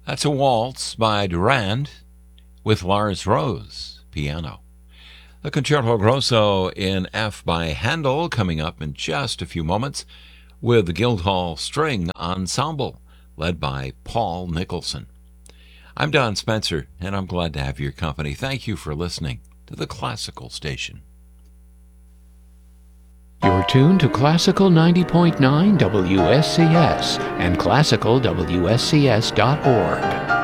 That's a waltz by Durand with Lars Rose, piano. The Concerto Grosso in F by Handel coming up in just a few moments with the Guildhall String Ensemble led by Paul Nicholson. I'm Don Spencer, and I'm glad to have your company. Thank you for listening to the Classical Station. You're tuned to Classical 90.9 WSCS and classicalwscs.org.